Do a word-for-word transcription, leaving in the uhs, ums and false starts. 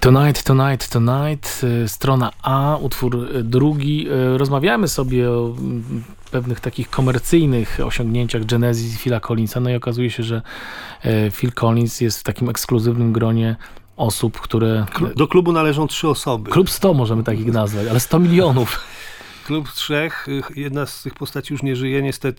Tonight, Tonight, Tonight, strona A, utwór drugi. Rozmawiamy sobie o pewnych takich komercyjnych osiągnięciach Genesis i Phila Collinsa, no i okazuje się, że Phil Collins jest w takim ekskluzywnym gronie osób, które... Do klubu należą trzy osoby. Klub sto możemy takich nazwać, ale sto milionów. Klub trzech, jedna z tych postaci już nie żyje niestety,